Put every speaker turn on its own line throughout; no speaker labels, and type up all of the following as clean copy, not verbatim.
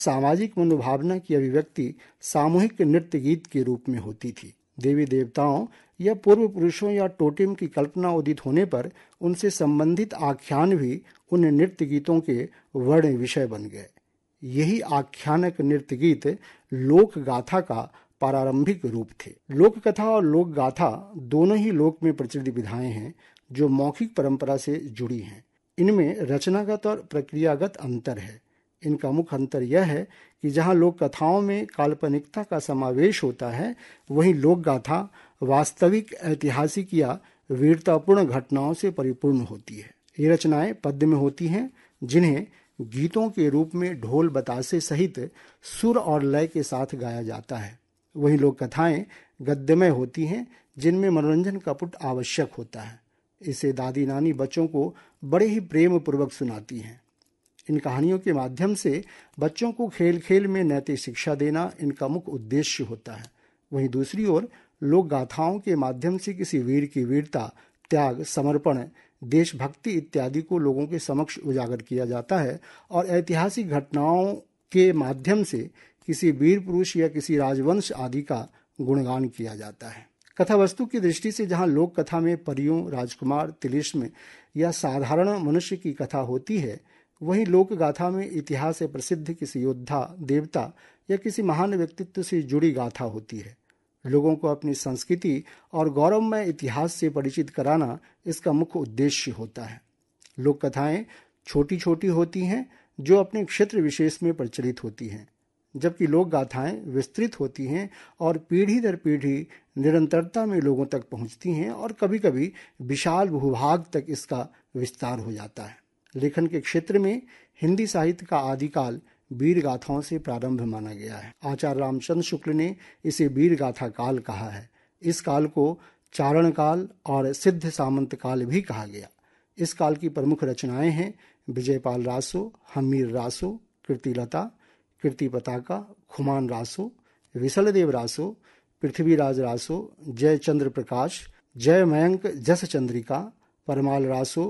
सामाजिक मनोभावना की अभिव्यक्ति सामूहिक नृत्य गीत के रूप में होती थी। देवी देवताओं या पूर्व पुरुषों या टोटेम की कल्पना उदित होने पर उनसे संबंधित आख्यान भी उन नृत्य गीतों के वर्ण विषय बन गए। यही आख्यानक नृत्य गीत लोक गाथा का प्रारंभिक रूप थे। लोक कथा और लोक गाथा दोनों ही लोक में प्रचलित विधाएं हैं जो मौखिक परंपरा से जुड़ी हैं। इनमें रचनागत और प्रक्रियागत अंतर है। इनका मुख्य अंतर यह है कि जहां लोक कथाओं में काल्पनिकता का समावेश होता है, वहीं लोक गाथा वास्तविक, ऐतिहासिक या वीरतापूर्ण घटनाओं से परिपूर्ण होती है। ये रचनाएं पद्य में होती हैं, जिन्हें गीतों के रूप में ढोल बतासे सहित सुर और लय के साथ गाया जाता है। वहीं लोक कथाएं गद्यमय होती हैं, जिनमें मनोरंजन का पुट आवश्यक होता है। इसे दादी नानी बच्चों को बड़े ही प्रेम पूर्वक सुनाती हैं। इन कहानियों के माध्यम से बच्चों को खेल खेल में नैतिक शिक्षा देना इनका मुख्य उद्देश्य होता है। वहीं दूसरी ओर लोक गाथाओं के माध्यम से किसी वीर की वीरता, त्याग, समर्पण, देशभक्ति इत्यादि को लोगों के समक्ष उजागर किया जाता है और ऐतिहासिक घटनाओं के माध्यम से किसी वीर पुरुष या किसी राजवंश आदि का गुणगान किया जाता है। कथा वस्तु की दृष्टि से जहां लोक कथा में परियों, राजकुमार, तिलिस्म या साधारण मनुष्य की कथा होती है, वहीं लोक गाथा में इतिहास से प्रसिद्ध किसी योद्धा, देवता या किसी महान व्यक्तित्व से जुड़ी गाथा होती है। लोगों को अपनी संस्कृति और गौरवमय इतिहास से परिचित कराना इसका मुख्य उद्देश्य होता है। लोक कथाएं छोटी छोटी होती हैं जो अपने क्षेत्र विशेष में प्रचलित होती हैं, जबकि लोक गाथाएं विस्तृत होती हैं और पीढ़ी दर पीढ़ी निरंतरता में लोगों तक पहुंचती हैं और कभी कभी विशाल भूभाग तक इसका विस्तार हो जाता है। लेखन के क्षेत्र में हिंदी साहित्य का आदिकाल वीर गाथाओं से प्रारंभ माना गया है। आचार्य रामचंद्र शुक्ल ने इसे वीर गाथा काल कहा है। इस काल को चारण काल और सिद्ध सामंत काल भी कहा गया। इस काल की प्रमुख रचनाएं हैं विजयपाल रासो, हमीर रासो, कीर्तिलता, कीर्ति पताका, खुमान रासो, विसलदेव रासो, पृथ्वीराज रासो, जयचंद्र प्रकाश, जय मयंक जस चंद्रिका, परमाल रासो,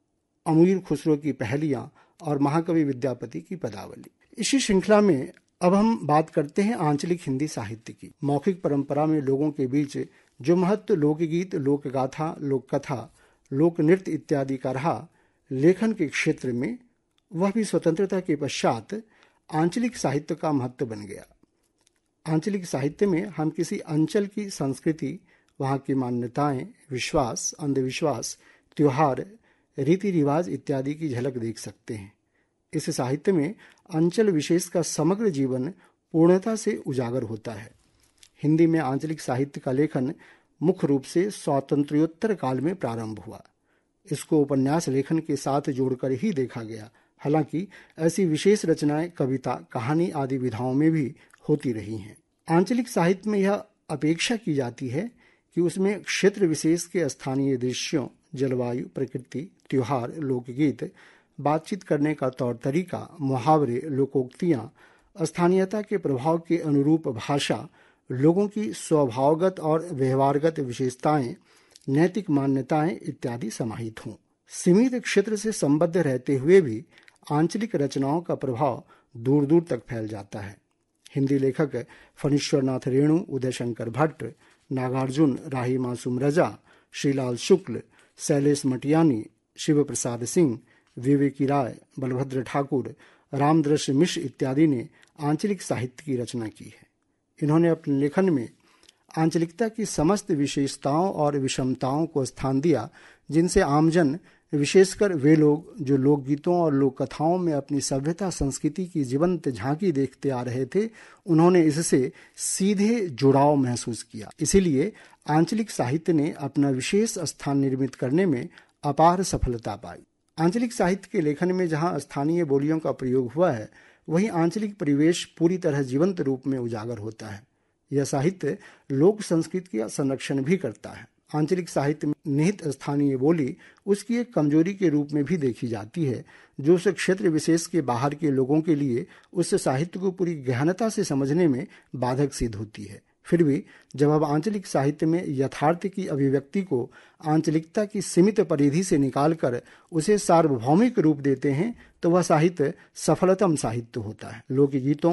अमीर खुसरो की पहलियां और महाकवि विद्यापति की पदावली। इसी श्रृंखला में अब हम बात करते हैं आंचलिक हिंदी साहित्य की। मौखिक परंपरा में लोगों के बीच जो महत्व लोकगीत, लोक गाथा, लोक कथा, लोक नृत्य इत्यादि का रहा, लेखन के क्षेत्र में वह भी स्वतंत्रता के पश्चात आंचलिक साहित्य का महत्व बन गया। आंचलिक साहित्य में हम किसी अंचल की संस्कृति, वहाँ की मान्यताएं, विश्वास, अंधविश्वास, त्योहार, रीति रिवाज इत्यादि की झलक देख सकते हैं। इस साहित्य में अंचल विशेष का समग्र जीवन पूर्णता से उजागर होता है। हिंदी में आंचलिक साहित्य का लेखन मुख्य रूप से स्वातंत्र्योत्तर काल में प्रारंभ हुआ। इसको उपन्यास लेखन के साथ जोड़कर ही देखा गया। हालांकि ऐसी विशेष रचनाएं कविता, कहानी आदि विधाओं में भी होती रही हैं। आंचलिक साहित्य में यह अपेक्षा की जाती है कि उसमें क्षेत्र विशेष के स्थानीय दृश्यों, जलवायु, प्रकृति, त्योहार, लोकगीत, बातचीत करने का तौर तरीका, मुहावरे, लोकोक्तियाँ, स्थानीयता के प्रभाव के अनुरूप भाषा, लोगों की स्वभावगत और व्यवहारगत विशेषताएं, नैतिक मान्यताएं इत्यादि समाहित हों। सीमित क्षेत्र से संबद्ध रहते हुए भी आंचलिक रचनाओं का प्रभाव दूर दूर तक फैल जाता है। हिंदी लेखक फणीश्वरनाथ रेणु, उदय शंकर भट्ट, नागार्जुन, राही मासूम रजा, श्रीलाल शुक्ल, शैलेश मटियानी, शिव प्रसाद सिंह, विवेकी राय, बलभद्र ठाकुर, रामदृश्य मिश्र इत्यादि ने आंचलिक साहित्य की रचना की है। इन्होंने अपने लेखन में आंचलिकता की समस्त विशेषताओं और विषमताओं को स्थान दिया, जिनसे आमजन, विशेषकर वे लोग जो लोकगीतों और लोक कथाओं में अपनी सभ्यता संस्कृति की जीवंत झांकी देखते आ रहे थे, उन्होंने इससे सीधे जुड़ाव महसूस किया। इसीलिए आंचलिक साहित्य ने अपना विशेष स्थान निर्मित करने में अपार सफलता पाई। आंचलिक साहित्य के लेखन में जहां स्थानीय बोलियों का प्रयोग हुआ है, वहीं आंचलिक परिवेश पूरी तरह जीवंत रूप में उजागर होता है। यह साहित्य लोक संस्कृति का संरक्षण भी करता है। आंचलिक साहित्य में निहित स्थानीय बोली उसकी एक कमजोरी के रूप में भी देखी जाती है, जो उस क्षेत्र विशेष के बाहर के लोगों के लिए उस साहित्य को पूरी गहनता से समझने में बाधक सिद्ध होती है। फिर भी जब हम आंचलिक साहित्य में यथार्थ की अभिव्यक्ति को आंचलिकता की सीमित परिधि से निकालकर उसे सार्वभौमिक रूप देते हैं तो वह साहित्य सफलतम साहित्य होता है। लोकगीतों